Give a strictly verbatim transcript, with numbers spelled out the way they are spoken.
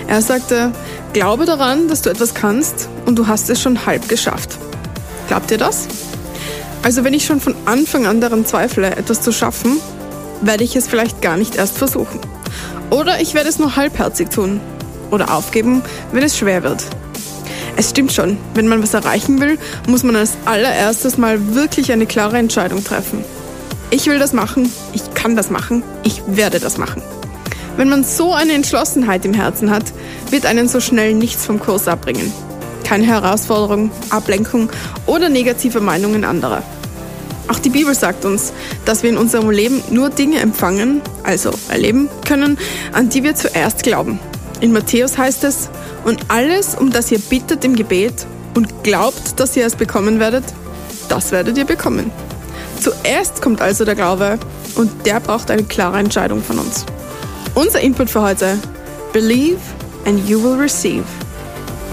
Er sagte, glaube daran, dass du etwas kannst und du hast es schon halb geschafft. Glaubt ihr das? Also wenn ich schon von Anfang an daran zweifle, etwas zu schaffen, werde ich es vielleicht gar nicht erst versuchen. Oder ich werde es nur halbherzig tun. Oder aufgeben, wenn es schwer wird. Es stimmt schon, wenn man was erreichen will, muss man als allererstes mal wirklich eine klare Entscheidung treffen. Ich will das machen, ich kann das machen, ich werde das machen. Wenn man so eine Entschlossenheit im Herzen hat, wird einen so schnell nichts vom Kurs abbringen. Keine Herausforderung, Ablenkung oder negative Meinungen anderer. Auch die Bibel sagt uns, dass wir in unserem Leben nur Dinge empfangen, also erleben können, an die wir zuerst glauben. In Matthäus heißt es, und alles, um das ihr bittet im Gebet und glaubt, dass ihr es bekommen werdet, das werdet ihr bekommen. Zuerst kommt also der Glaube und der braucht eine klare Entscheidung von uns. Unser Input für heute: Believe and you will receive.